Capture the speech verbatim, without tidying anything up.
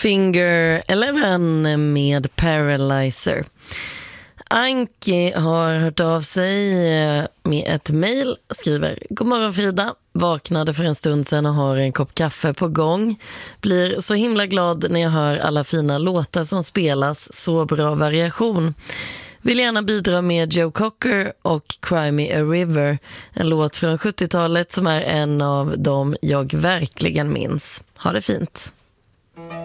Finger Eleven med Paralyzer. Anki har hört av sig med ett mejl, skriver: God morgon Frida, vaknade för en stund sedan och har en kopp kaffe på gång. Blir så himla glad när jag hör alla fina låtar som spelas, så bra variation. Vill gärna bidra med Joe Cocker och Cry Me a River, en låt från sjuttiotalet som är en av dem jag verkligen minns. Ha det fint.